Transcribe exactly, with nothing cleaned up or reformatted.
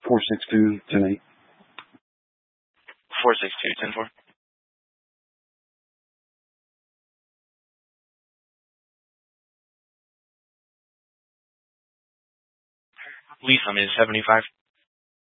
four six two, ten eight. four six two, ten four. Lease on is seventy-five.